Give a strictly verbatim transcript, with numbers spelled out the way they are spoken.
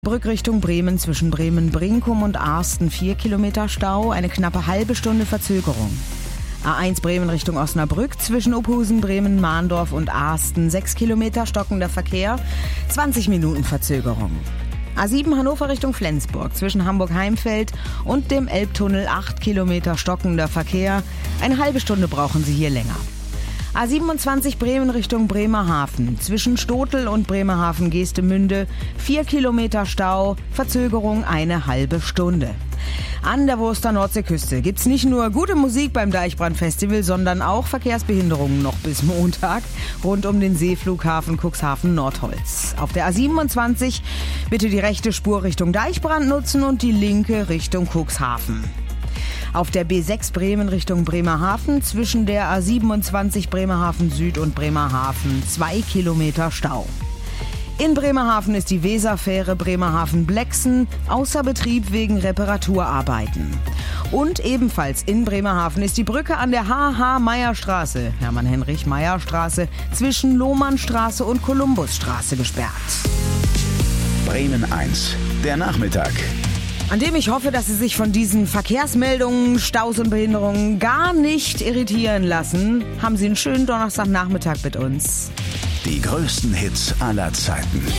Brück Richtung Bremen zwischen Bremen-Brinkum und Aarsten vier Kilometer Stau, eine knappe halbe Stunde Verzögerung. A eins Bremen Richtung Osnabrück zwischen Uphusen, Bremen, Mahndorf und Aarsten sechs Kilometer stockender Verkehr, zwanzig Minuten Verzögerung. A sieben Hannover Richtung Flensburg zwischen Hamburg-Heimfeld und dem Elbtunnel acht Kilometer stockender Verkehr, eine halbe Stunde brauchen Sie hier länger. A siebenundzwanzig Bremen Richtung Bremerhaven zwischen Stotel und Bremerhaven-Geestemünde vier Kilometer Stau, Verzögerung eine halbe Stunde. An der Wurster Nordseeküste gibt's nicht nur gute Musik beim Deichbrand-Festival, sondern auch Verkehrsbehinderungen noch bis Montag rund um den Seeflughafen Cuxhaven-Nordholz. Auf der A siebenundzwanzig bitte die rechte Spur Richtung Deichbrand nutzen und die linke Richtung Cuxhaven. Auf der B sechs Bremen Richtung Bremerhaven zwischen der A siebenundzwanzig Bremerhaven Süd und Bremerhaven zwei Kilometer Stau. In Bremerhaven ist die Weserfähre Bremerhaven-Blexen außer Betrieb wegen Reparaturarbeiten. Und ebenfalls in Bremerhaven ist die Brücke an der H H Meyer-Straße, Hermann-Heinrich-Meyer-Straße, zwischen Lohmannstraße und Kolumbusstraße gesperrt. Bremen eins, der Nachmittag. An dem ich hoffe, dass Sie sich von diesen Verkehrsmeldungen, Staus und Behinderungen gar nicht irritieren lassen. Haben Sie einen schönen Donnerstagnachmittag mit uns. Die größten Hits aller Zeiten.